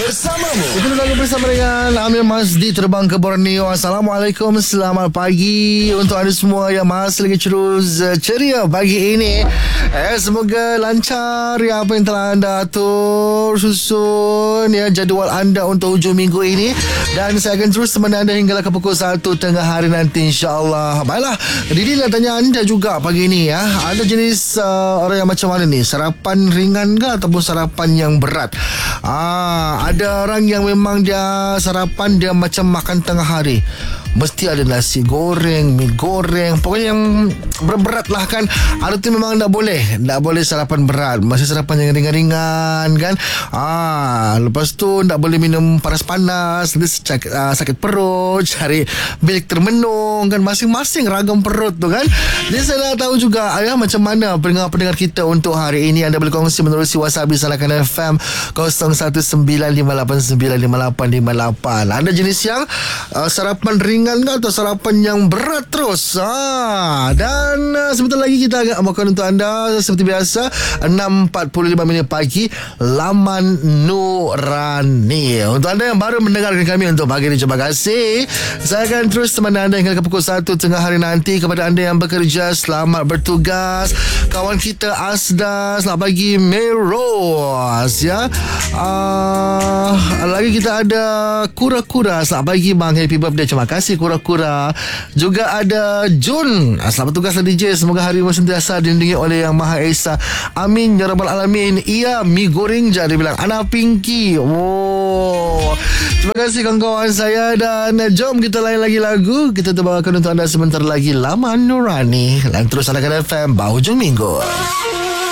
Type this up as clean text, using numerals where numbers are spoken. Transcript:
bersamamu. Kita lagi bersama dengan Amir Masdi terbang ke Borneo. Assalamualaikum, selamat pagi untuk anda semua yang masih lagi terus ceria pagi ini. Semoga lancar ya apa yang telah anda atur, susun ya jadual anda untuk hujung minggu ini. Dan saya akan terus temani anda hinggalah ke pukul 1 tengah hari nanti, insyaAllah. Baiklah, Didi nak tanya anda juga pagi ini ya. Ada jenis orang yang macam mana ni? Sarapan ringan ke ataupun sarapan yang berat? Ada orang yang memang dia sarapan dia macam makan tengah hari. Mesti ada nasi goreng, mi goreng, pokoknya yang berat-berat lah kan. Ada tu memang tak boleh sarapan berat. Masih sarapan yang ringan-ringan kan. Lepas tu tak boleh minum panas-panas, nanti sakit perut, cari bilik termenung kan. Masing-masing ragam perut tu kan. Jadi saya nak tahu juga macam mana pendengar-pendengar kita untuk hari ini. Anda boleh kongsi menerusi WhatsApp Salahkan FM 0195895858. Ada jenis yang sarapan ringan ke atau sarapan yang berat terus? Dan sebentar lagi kita akan makan untuk anda seperti biasa 6.45 pagi, Laman Nurani. Untuk anda yang baru mendengarkan kami untuk pagi ini, terima kasih. Saya akan terus temani anda hingga ke pukul 1 tengah hari nanti. Kepada anda yang bekerja, selamat bertugas. Kawan kita Asda, selamat pagi. Meros ya. Lagi kita ada Kura-Kura, selamat pagi bang, happy birthday, terima kasih Kura-Kura. Juga ada Jun, selamat tugas DJ, semoga harimu sentiasa dilindungi oleh Yang Maha Esa, amin ya rabbal alamin. Iya, mi goreng jadi bilang anak Pinky. Terima kasih kawan-kawan saya. Dan jom kita lain lagi lagu. Kita terbawakan untuk anda sebentar lagi Laman Nurani. Dan terus anda FM Hujung Minggu.